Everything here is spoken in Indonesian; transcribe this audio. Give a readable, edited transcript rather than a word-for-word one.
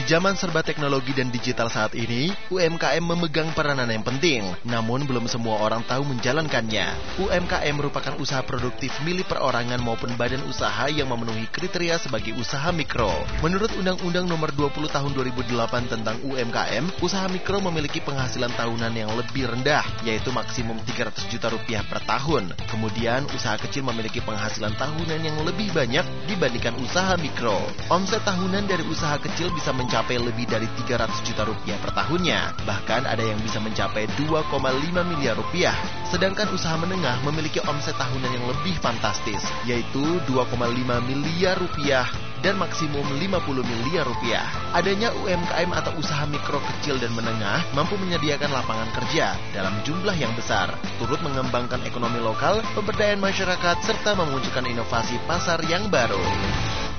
zaman serba teknologi dan digital saat ini, UMKM memegang peranan yang penting, namun belum semua orang tahu menjalankannya. UMKM merupakan usaha produktif milik perorangan maupun badan usaha yang memenuhi kriteria sebagai usaha mikro. Menurut Undang-Undang Nomor 20 Tahun 2008 tentang UMKM, usaha mikro memiliki penghasilan tahunan yang lebih rendah, yaitu maksimum Rp300 juta per tahun. Kemudian, usaha kecil memiliki penghasilan tahunan yang lebih banyak dibandingkan usaha mikro. Omset tahunan dari usaha kecil bisa mencapai lebih dari Rp300 juta per tahunnya. Bahkan ada yang bisa mencapai Rp2,5 miliar. Sedangkan usaha menengah memiliki omset tahunan yang lebih fantastis, yaitu Rp2,5 miliar dan maksimum Rp50 miliar. Adanya UMKM atau usaha mikro kecil dan menengah mampu menyediakan lapangan kerja dalam jumlah yang besar, turut mengembangkan ekonomi lokal, pemberdayaan masyarakat, serta memunculkan inovasi pasar yang baru.